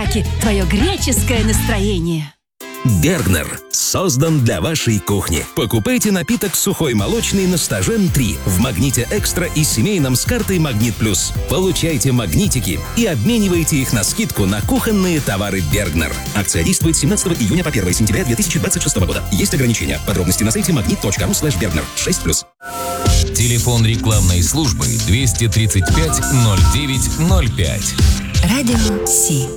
соки, твое греческое настроение. Бергнер создан для вашей кухни. Покупайте напиток сухой молочный на Стажен 3 в Магните Экстра и семейном с картой Магнит Плюс. Получайте магнитики и обменивайте их на скидку на кухонные товары Бергнер. Акция действует с 17 июня по 1 сентября 2026 года. Есть ограничения. Подробности на сайте magnit.ru/Bergner 6+. Телефон рекламной службы 235 09 05. Радио Си.